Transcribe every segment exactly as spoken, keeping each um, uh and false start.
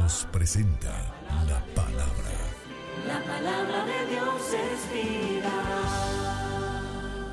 Dios presenta la palabra. La palabra de Dios es vida.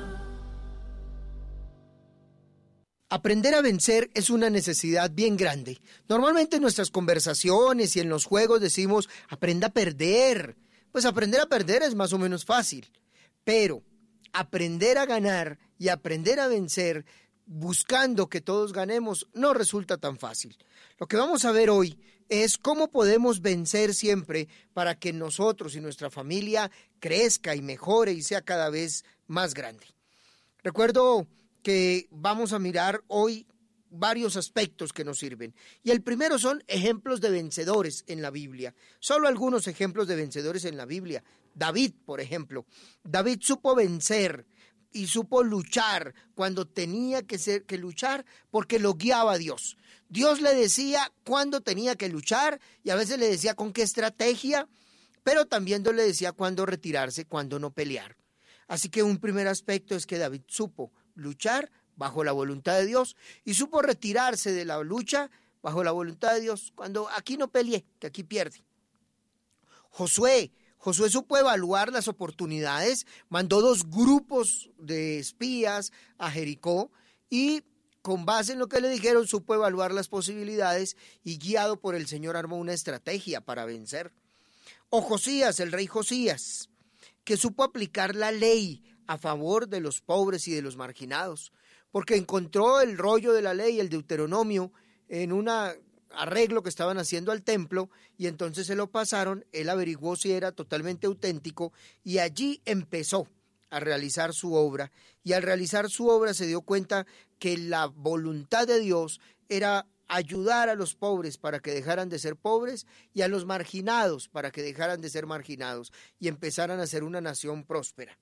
Aprender a vencer es una necesidad bien grande. Normalmente en nuestras conversaciones y en los juegos decimos, aprenda a perder. Pues aprender a perder es más o menos fácil. Pero aprender a ganar y aprender a vencer buscando que todos ganemos no resulta tan fácil. Lo que vamos a ver hoy es cómo podemos vencer siempre para que nosotros y nuestra familia crezca y mejore y sea cada vez más grande. Recuerdo que vamos a mirar hoy varios aspectos que nos sirven. Y el primero son ejemplos de vencedores en la Biblia. Solo algunos ejemplos de vencedores en la Biblia. David, por ejemplo. David supo vencer y supo luchar cuando tenía que, ser, que luchar porque lo guiaba Dios. Dios le decía cuándo tenía que luchar y a veces le decía con qué estrategia, pero también Dios le decía cuándo retirarse, cuándo no pelear. Así que un primer aspecto es que David supo luchar bajo la voluntad de Dios y supo retirarse de la lucha bajo la voluntad de Dios cuando aquí no peleé, que aquí pierde. Josué, Josué supo evaluar las oportunidades, mandó dos grupos de espías a Jericó y con base en lo que le dijeron supo evaluar las posibilidades y guiado por el Señor armó una estrategia para vencer. O Josías, el rey Josías, que supo aplicar la ley a favor de los pobres y de los marginados, porque encontró el rollo de la ley, el Deuteronomio, en un arreglo que estaban haciendo al templo, y entonces se lo pasaron, él averiguó si era totalmente auténtico, y allí empezó a realizar su obra, y al realizar su obra se dio cuenta que la voluntad de Dios era ayudar a los pobres para que dejaran de ser pobres, y a los marginados para que dejaran de ser marginados, y empezaran a ser una nación próspera.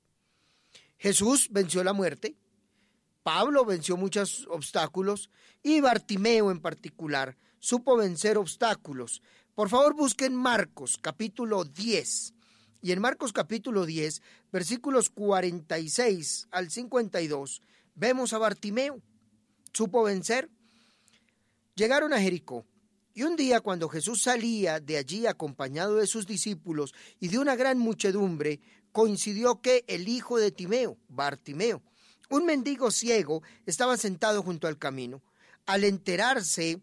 Jesús venció la muerte, Pablo venció muchos obstáculos y Bartimeo en particular supo vencer obstáculos. Por favor busquen Marcos capítulo diez y en Marcos capítulo diez versículos cuarenta y seis al cincuenta y dos vemos a Bartimeo, supo vencer. Llegaron a Jericó y un día cuando Jesús salía de allí acompañado de sus discípulos y de una gran muchedumbre, coincidió que el hijo de Timeo, Bartimeo, un mendigo ciego, estaba sentado junto al camino. Al enterarse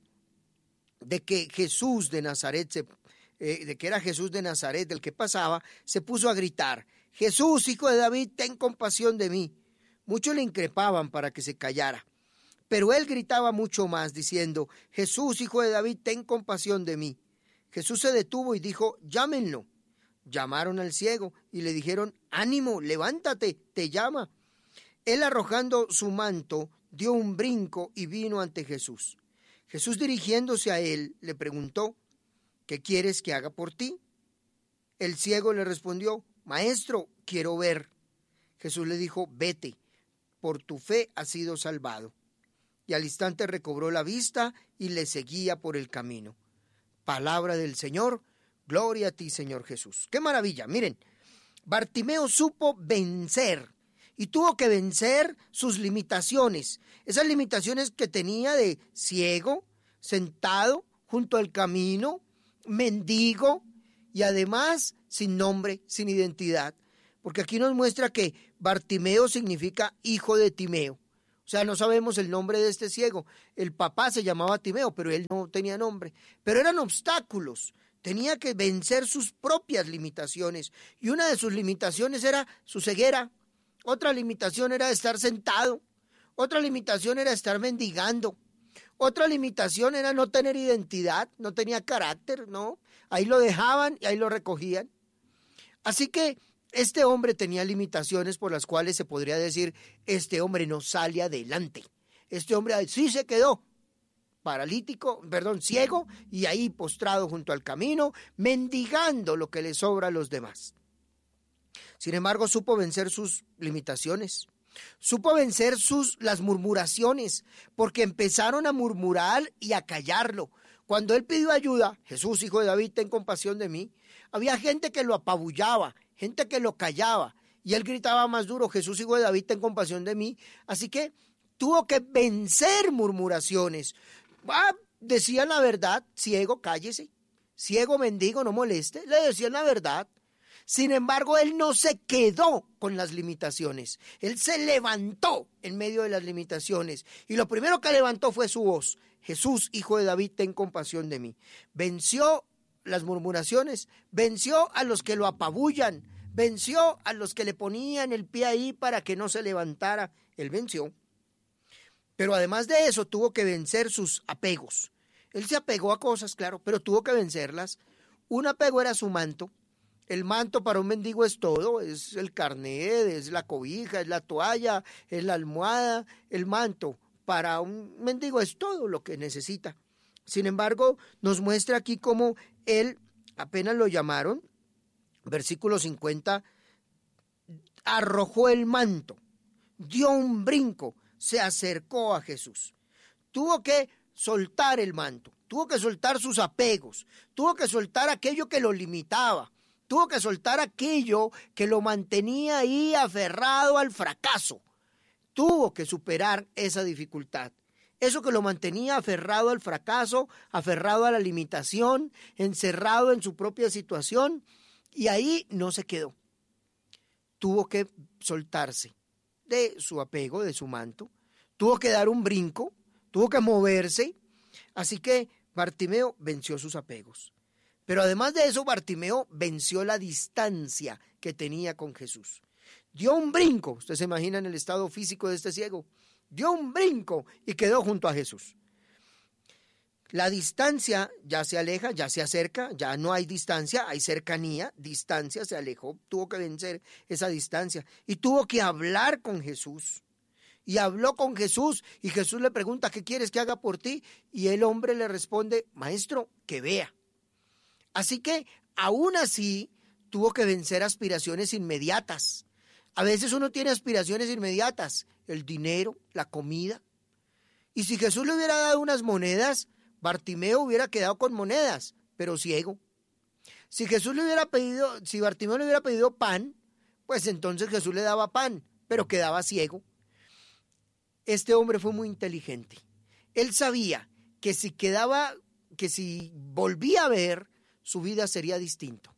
de que Jesús de Nazaret, se, eh, de que era Jesús de Nazaret el que pasaba, se puso a gritar: Jesús, hijo de David, ten compasión de mí. Muchos le increpaban para que se callara, pero él gritaba mucho más, diciendo: Jesús, hijo de David, ten compasión de mí. Jesús se detuvo y dijo: llámenlo. Llamaron al ciego y le dijeron: ánimo, levántate, te llama. Él, arrojando su manto, dio un brinco y vino ante Jesús. Jesús, dirigiéndose a él, le preguntó: ¿qué quieres que haga por ti? El ciego le respondió: Maestro, quiero ver. Jesús le dijo: vete, por tu fe has sido salvado. Y al instante recobró la vista y le seguía por el camino. Palabra del Señor. Gloria a ti, Señor Jesús. ¡Qué maravilla! Miren, Bartimeo supo vencer y tuvo que vencer sus limitaciones. Esas limitaciones que tenía de ciego, sentado junto al camino, mendigo y además sin nombre, sin identidad. Porque aquí nos muestra que Bartimeo significa hijo de Timeo. O sea, no sabemos el nombre de este ciego. El papá se llamaba Timeo, pero él no tenía nombre. Pero eran obstáculos. Tenía que vencer sus propias limitaciones. Y una de sus limitaciones era su ceguera. Otra limitación era estar sentado. Otra limitación era estar mendigando. Otra limitación era no tener identidad. No tenía carácter, ¿no? Ahí lo dejaban y ahí lo recogían. Así que este hombre tenía limitaciones por las cuales se podría decir: este hombre no sale adelante. Este hombre sí se quedó paralítico, perdón, ciego, y ahí postrado junto al camino, mendigando lo que le sobra a los demás. Sin embargo, supo vencer sus limitaciones, supo vencer sus, las murmuraciones, porque empezaron a murmurar y a callarlo. Cuando él pidió ayuda: Jesús, hijo de David, ten compasión de mí, había gente que lo apabullaba, gente que lo callaba, y él gritaba más duro: Jesús, hijo de David, ten compasión de mí. Así que tuvo que vencer murmuraciones. Ah, decían la verdad: ciego, cállese. ciego, mendigo, no moleste, le decían la verdad. Sin embargo, él no se quedó con las limitaciones, él se levantó en medio de las limitaciones y lo primero que levantó fue su voz: Jesús, hijo de David, ten compasión de mí. Venció las murmuraciones, venció a los que lo apabullan, venció a los que le ponían el pie ahí para que no se levantara, él venció. Pero además de eso tuvo que vencer sus apegos. Él se apegó a cosas, claro, pero tuvo que vencerlas. Un apego era su manto. El manto para un mendigo es todo, es el carnet, es la cobija, es la toalla, es la almohada. El manto para un mendigo es todo lo que necesita. Sin embargo, nos muestra aquí cómo él, apenas lo llamaron, versículo cincuenta, arrojó el manto, dio un brinco, se acercó a Jesús. Tuvo que soltar el manto, tuvo que soltar sus apegos, tuvo que soltar aquello que lo limitaba. Tuvo que soltar aquello que lo mantenía ahí aferrado al fracaso. Tuvo que superar esa dificultad. Eso que lo mantenía aferrado al fracaso, aferrado a la limitación, encerrado en su propia situación, y ahí no se quedó. Tuvo que soltarse de su apego, de su manto. Tuvo que dar un brinco, tuvo que moverse. Así que Bartimeo venció sus apegos. Pero además de eso, Bartimeo venció la distancia que tenía con Jesús. Dio un brinco, usted se imagina en el estado físico de este ciego, dio un brinco y quedó junto a Jesús. La distancia ya se aleja, ya se acerca, ya no hay distancia, hay cercanía, distancia, se alejó, tuvo que vencer esa distancia y tuvo que hablar con Jesús. Y habló con Jesús y Jesús le pregunta: ¿qué quieres que haga por ti? Y el hombre le responde: maestro, que vea. Así que, aún así, tuvo que vencer aspiraciones inmediatas. A veces uno tiene aspiraciones inmediatas, el dinero, la comida. Y si Jesús le hubiera dado unas monedas, Bartimeo hubiera quedado con monedas, pero ciego. Si Jesús le hubiera pedido, si Bartimeo le hubiera pedido pan, pues entonces Jesús le daba pan, pero quedaba ciego. Este hombre fue muy inteligente. Él sabía que si quedaba, que si volvía a ver, su vida sería distinto.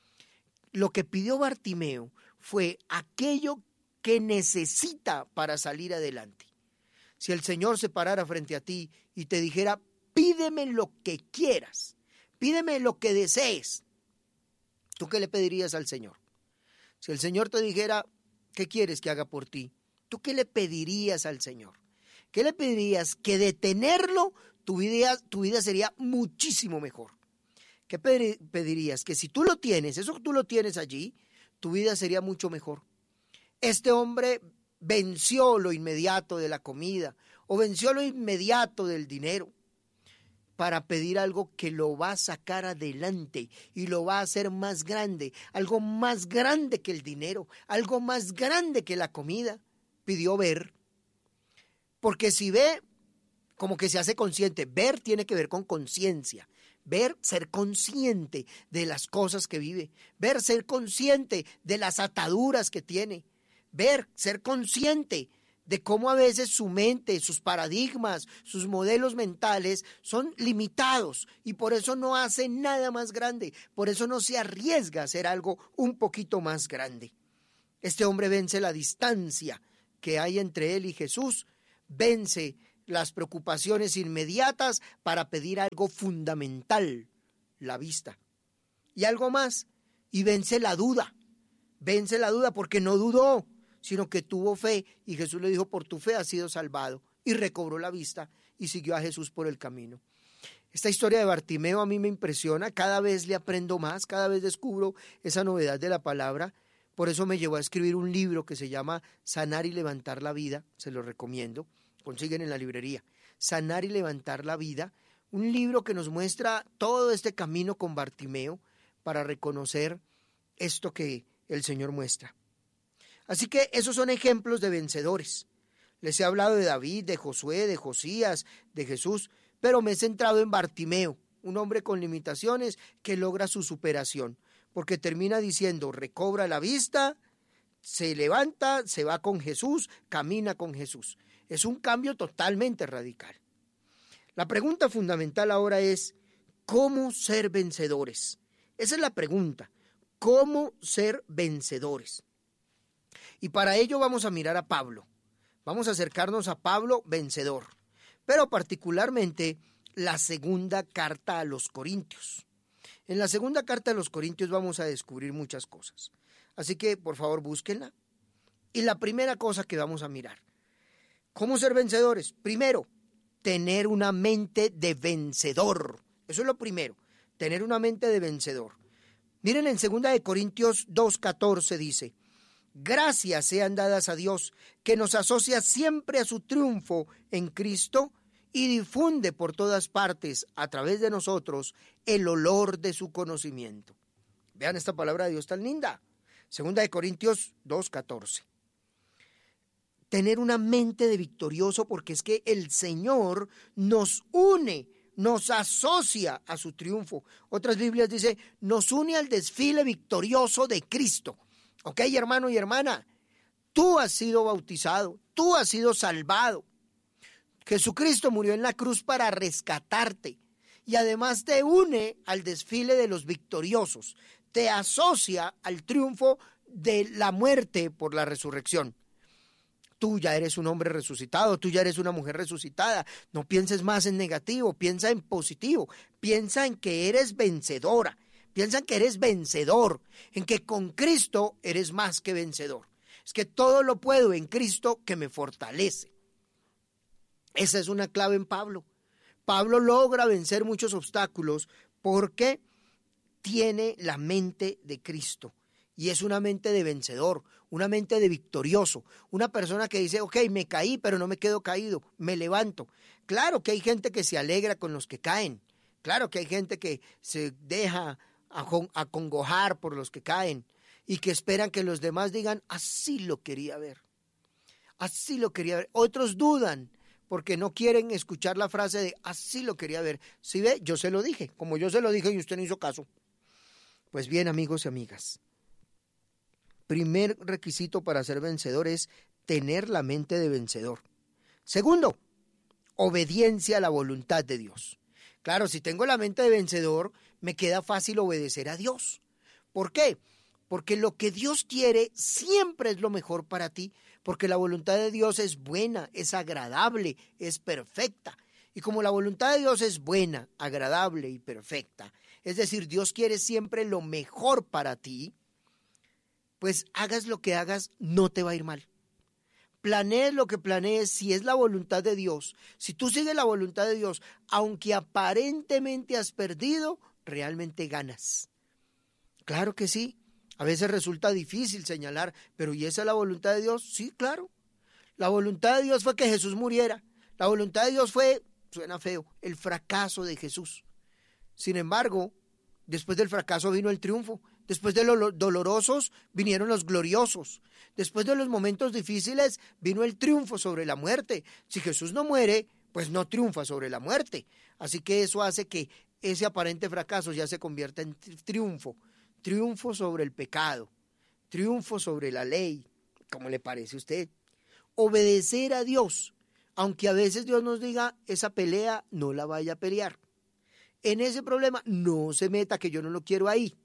Lo que pidió Bartimeo fue aquello que necesita para salir adelante. Si el Señor se parara frente a ti y te dijera: pídeme lo que quieras, pídeme lo que desees, ¿tú qué le pedirías al Señor? Si el Señor te dijera: ¿qué quieres que haga por ti? ¿Tú qué le pedirías al Señor? ¿Qué le pedirías? Que de tenerlo, tu vida, tu vida sería muchísimo mejor. ¿Qué pedirías? Que si tú lo tienes, eso que tú lo tienes allí, tu vida sería mucho mejor. Este hombre venció lo inmediato de la comida o venció lo inmediato del dinero para pedir algo que lo va a sacar adelante y lo va a hacer más grande, algo más grande que el dinero, algo más grande que la comida. Pidió ver, porque si ve, como que se hace consciente. Ver tiene que ver con conciencia. Ver, ser consciente de las cosas que vive. Ver, ser consciente de las ataduras que tiene. Ver, ser consciente de cómo a veces su mente, sus paradigmas, sus modelos mentales son limitados y por eso no hace nada más grande. Por eso no se arriesga a hacer algo un poquito más grande. Este hombre vence la distancia que hay entre él y Jesús. Vence las preocupaciones inmediatas para pedir algo fundamental, la vista. Y algo más, y vence la duda, vence la duda porque no dudó, sino que tuvo fe, y Jesús le dijo: por tu fe has sido salvado, y recobró la vista, y siguió a Jesús por el camino. Esta historia de Bartimeo a mí me impresiona, cada vez le aprendo más, cada vez descubro esa novedad de la palabra. Por eso me llevó a escribir un libro que se llama Sanar y Levantar la Vida, se lo recomiendo, consiguen en la librería, Sanar y Levantar la Vida, un libro que nos muestra todo este camino con Bartimeo para reconocer esto que el Señor muestra. Así que esos son ejemplos de vencedores. Les he hablado de David, de Josué, de Josías, de Jesús, pero me he centrado en Bartimeo, un hombre con limitaciones que logra su superación, porque termina diciendo: recobra la vista, se levanta, se va con Jesús, camina con Jesús. Es un cambio totalmente radical. La pregunta fundamental ahora es: ¿Cómo ser vencedores? Esa es la pregunta. ¿Cómo ser vencedores? Y para ello vamos a mirar a Pablo. Vamos a acercarnos a Pablo vencedor, pero particularmente la segunda carta a los Corintios. En la segunda carta a los Corintios vamos a descubrir muchas cosas. Así que, por favor, búsquenla. Y la primera cosa que vamos a mirar, ¿cómo ser vencedores? Primero, tener una mente de vencedor. Eso es lo primero, tener una mente de vencedor. Miren, en segunda de Corintios dos catorce dice: gracias sean dadas a Dios, que nos asocia siempre a su triunfo en Cristo y difunde por todas partes, a través de nosotros, el olor de su conocimiento. Vean esta palabra de Dios tan linda. Segunda de Corintios dos catorce. Tener una mente de victorioso, porque es que el Señor nos une, nos asocia a su triunfo. Otras Biblias dicen, nos une al desfile victorioso de Cristo. Ok, hermano y hermana, tú has sido bautizado, tú has sido salvado. Jesucristo murió en la cruz para rescatarte y además te une al desfile de los victoriosos, te asocia al triunfo de la muerte por la resurrección. Tú ya eres un hombre resucitado, tú ya eres una mujer resucitada. No pienses más en negativo, piensa en positivo, piensa en que eres vencedora, piensa en que eres vencedor, en que con Cristo eres más que vencedor. Es que todo lo puedo en Cristo que me fortalece. Esa es una clave en Pablo. Pablo logra vencer muchos obstáculos porque tiene la mente de Cristo. Y es una mente de vencedor, una mente de victorioso, una persona que dice, ok, me caí, pero no me quedo caído, me levanto. Claro que hay gente que se alegra con los que caen, claro que hay gente que se deja acongojar por los que caen y que esperan que los demás digan, así lo quería ver, así lo quería ver. Otros dudan porque no quieren escuchar la frase de, así lo quería ver. ¿Sí ve? Yo se lo dije, como yo se lo dije y usted no hizo caso. Pues bien, amigos y amigas, primer requisito para ser vencedor es tener la mente de vencedor. Segundo, obediencia a la voluntad de Dios. Claro, si tengo la mente de vencedor, me queda fácil obedecer a Dios. ¿Por qué? Porque lo que Dios quiere siempre es lo mejor para ti, porque la voluntad de Dios es buena, es agradable, es perfecta. Y como la voluntad de Dios es buena, agradable y perfecta, es decir, Dios quiere siempre lo mejor para ti, pues hagas lo que hagas, no te va a ir mal. Planees lo que planees, si es la voluntad de Dios, si tú sigues la voluntad de Dios, aunque aparentemente has perdido, realmente ganas. Claro que sí, a veces resulta difícil señalar, pero ¿y esa es la voluntad de Dios? Sí, claro. La voluntad de Dios fue que Jesús muriera. La voluntad de Dios fue, suena feo, el fracaso de Jesús. Sin embargo, después del fracaso vino el triunfo. Después de los dolorosos vinieron los gloriosos. Después de los momentos difíciles vino el triunfo sobre la muerte. Si Jesús no muere, pues no triunfa sobre la muerte. Así que eso hace que ese aparente fracaso ya se convierta en triunfo. Triunfo sobre el pecado. Triunfo sobre la ley. ¿Cómo le parece a usted? Obedecer a Dios. Aunque a veces Dios nos diga, esa pelea no la vaya a pelear. En ese problema no se meta, que yo no lo quiero ahí.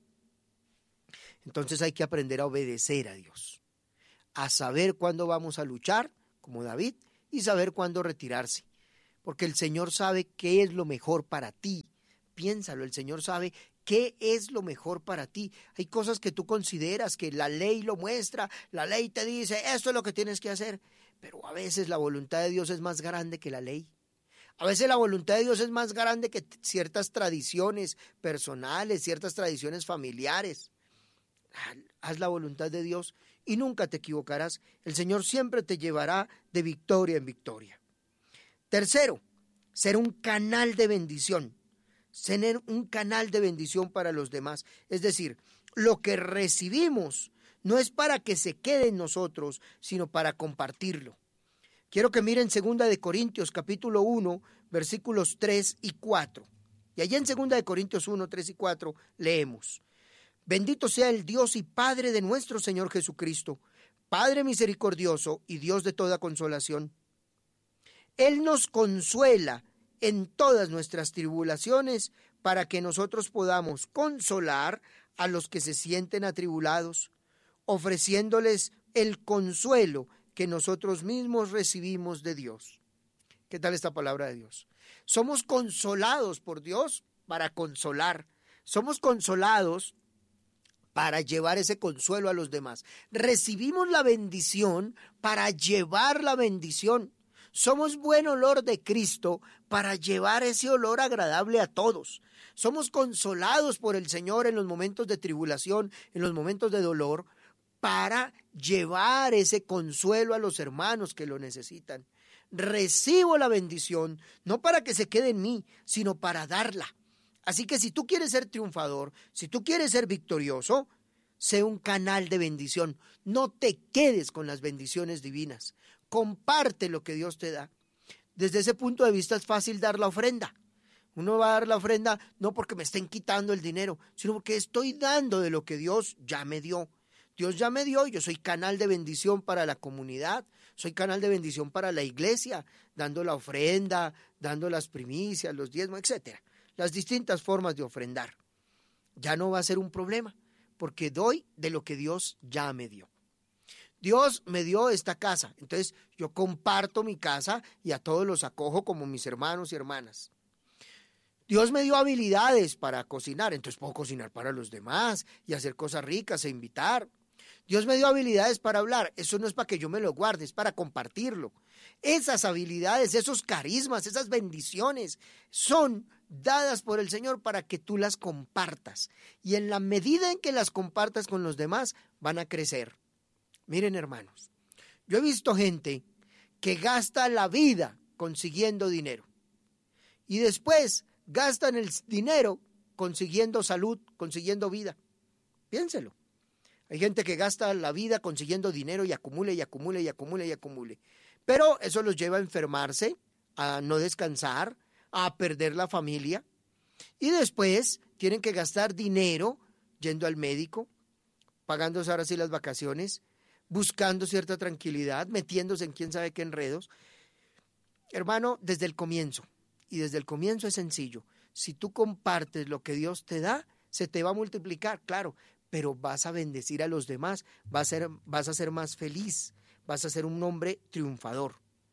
Entonces hay que aprender a obedecer a Dios, a saber cuándo vamos a luchar, como David, y saber cuándo retirarse, porque el Señor sabe qué es lo mejor para ti. Piénsalo, el Señor sabe qué es lo mejor para ti. Hay cosas que tú consideras que la ley lo muestra, la ley te dice, esto es lo que tienes que hacer, pero a veces la voluntad de Dios es más grande que la ley. A veces la voluntad de Dios es más grande que ciertas tradiciones personales, ciertas tradiciones familiares. Haz la voluntad de Dios y nunca te equivocarás. El Señor siempre te llevará de victoria en victoria. Tercero, ser un canal de bendición. Ser un canal de bendición para los demás. Es decir, lo que recibimos no es para que se quede en nosotros, sino para compartirlo. Quiero que miren segunda de Corintios capítulo uno, versículos tres y cuatro. Y allá en segunda de Corintios uno, tres y cuatro leemos: bendito sea el Dios y Padre de nuestro Señor Jesucristo, Padre misericordioso y Dios de toda consolación. Él nos consuela en todas nuestras tribulaciones, para que nosotros podamos consolar a los que se sienten atribulados, ofreciéndoles el consuelo que nosotros mismos recibimos de Dios. ¿Qué tal esta palabra de Dios? Somos consolados por Dios para consolar. Somos consolados para llevar ese consuelo a los demás. Recibimos la bendición para llevar la bendición. Somos buen olor de Cristo para llevar ese olor agradable a todos. Somos consolados por el Señor en los momentos de tribulación, en los momentos de dolor, para llevar ese consuelo a los hermanos que lo necesitan. Recibo la bendición, no para que se quede en mí, sino para darla. Así que si tú quieres ser triunfador, si tú quieres ser victorioso, sé un canal de bendición. No te quedes con las bendiciones divinas. Comparte lo que Dios te da. Desde ese punto de vista es fácil dar la ofrenda. Uno va a dar la ofrenda no porque me estén quitando el dinero, sino porque estoy dando de lo que Dios ya me dio. Dios ya me dio y yo soy canal de bendición para la comunidad, soy canal de bendición para la iglesia, dando la ofrenda, dando las primicias, los diezmos, etcétera. Las distintas formas de ofrendar. Ya no va a ser un problema, porque doy de lo que Dios ya me dio. Dios me dio esta casa, entonces yo comparto mi casa y a todos los acojo como mis hermanos y hermanas. Dios me dio habilidades para cocinar, entonces puedo cocinar para los demás y hacer cosas ricas e invitar. Dios me dio habilidades para hablar, eso no es para que yo me lo guarde, es para compartirlo. Esas habilidades, esos carismas, esas bendiciones son dadas por el Señor para que tú las compartas. Y en la medida en que las compartas con los demás, van a crecer. Miren, hermanos, yo he visto gente que gasta la vida consiguiendo dinero. Y después gastan el dinero consiguiendo salud, consiguiendo vida. Piénselo. Hay gente que gasta la vida consiguiendo dinero y acumula y acumula y acumula y acumula. Pero eso los lleva a enfermarse, a no descansar, a perder la familia. Y después tienen que gastar dinero yendo al médico, pagándose ahora sí las vacaciones, buscando cierta tranquilidad, metiéndose en quién sabe qué enredos. Hermano, desde el comienzo, y desde el comienzo es sencillo, si tú compartes lo que Dios te da, se te va a multiplicar, claro, pero vas a bendecir a los demás, vas a ser, vas a ser más feliz, vas a ser un hombre triunfador.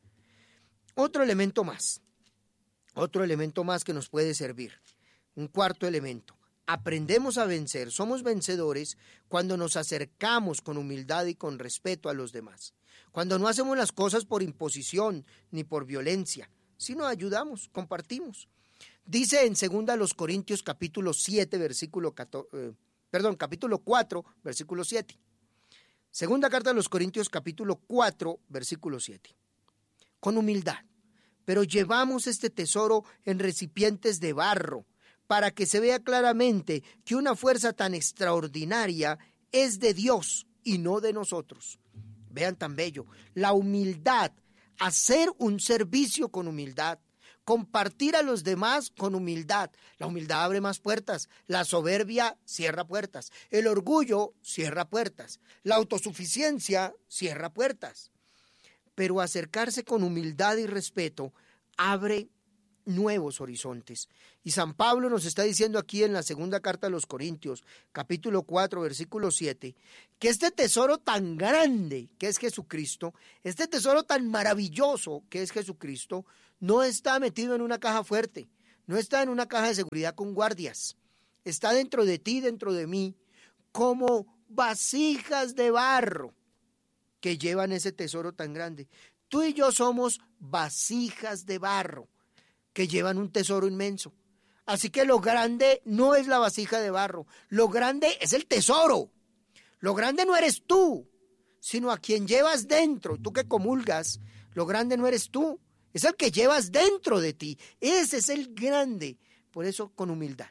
Otro elemento más, otro elemento más que nos puede servir, un cuarto elemento. Aprendemos a vencer, somos vencedores cuando nos acercamos con humildad y con respeto a los demás. Cuando no hacemos las cosas por imposición ni por violencia, sino ayudamos, compartimos. Dice en segunda los Corintios capítulo siete, versículo catorce, eh, perdón, capítulo cuatro, versículo siete. Segunda carta de los Corintios capítulo cuatro, versículo siete. Con humildad, pero llevamos este tesoro en recipientes de barro, para que se vea claramente que una fuerza tan extraordinaria es de Dios y no de nosotros. Vean tan bello, la humildad, hacer un servicio con humildad, compartir a los demás con humildad. La humildad abre más puertas, la soberbia cierra puertas, el orgullo cierra puertas, la autosuficiencia cierra puertas. Pero acercarse con humildad y respeto abre nuevos horizontes. Y San Pablo nos está diciendo aquí en la segunda carta a los Corintios, capítulo cuatro, versículo siete, que este tesoro tan grande que es Jesucristo, este tesoro tan maravilloso que es Jesucristo, no está metido en una caja fuerte, no está en una caja de seguridad con guardias, está dentro de ti, dentro de mí, como vasijas de barro que llevan ese tesoro tan grande. Tú y yo somos vasijas de barro que llevan un tesoro inmenso. Así que lo grande no es la vasija de barro, lo grande es el tesoro. Lo grande no eres tú, sino a quien llevas dentro. Tú que comulgas, lo grande no eres tú, es el que llevas dentro de ti. Ese es el grande. Por eso, con humildad.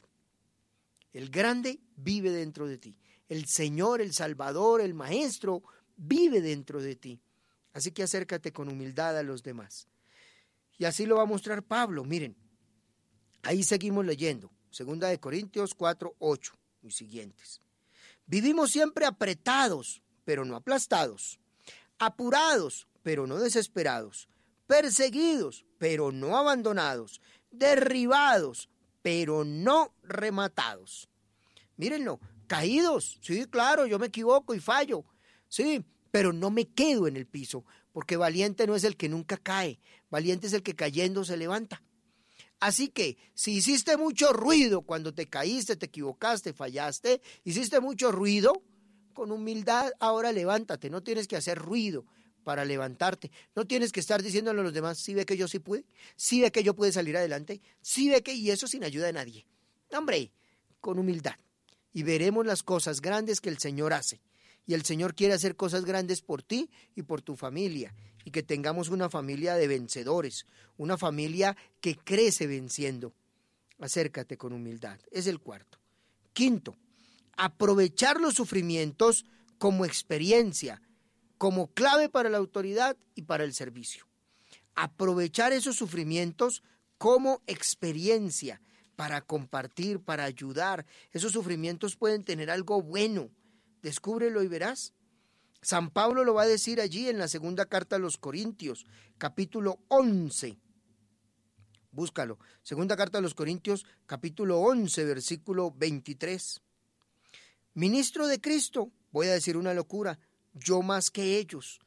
El grande vive dentro de ti. El Señor, el Salvador, el Maestro, vive dentro de ti. Así que acércate con humildad a los demás. Y así lo va a mostrar Pablo, miren, ahí seguimos leyendo, segunda de Corintios cuatro, ocho y siguientes. Vivimos siempre apretados, pero no aplastados, apurados, pero no desesperados, perseguidos, pero no abandonados, derribados, pero no rematados. Mírenlo, caídos, sí, claro, yo me equivoco y fallo, sí, pero no me quedo en el piso, porque valiente no es el que nunca cae, valiente es el que cayendo se levanta. Así que, si hiciste mucho ruido cuando te caíste, te equivocaste, fallaste, hiciste mucho ruido, con humildad ahora levántate, no tienes que hacer ruido para levantarte, no tienes que estar diciéndole a los demás, ¿sí ve que yo sí pude? ¿Sí ve que yo pude salir adelante? ¿Sí ve que? Y eso sin ayuda de nadie. Hombre, con humildad. Y veremos las cosas grandes que el Señor hace. Y el Señor quiere hacer cosas grandes por ti y por tu familia. Y que tengamos una familia de vencedores, una familia que crece venciendo. Acércate con humildad. Es el cuarto. Quinto, aprovechar los sufrimientos como experiencia, como clave para la autoridad y para el servicio. Aprovechar esos sufrimientos como experiencia para compartir, para ayudar. Esos sufrimientos pueden tener algo bueno. Descúbrelo y verás. San Pablo lo va a decir allí en la segunda carta a los Corintios, capítulo once. Búscalo. Segunda carta a los Corintios, capítulo once, versículo veintitrés. Ministro de Cristo, voy a decir una locura, yo más que ellos,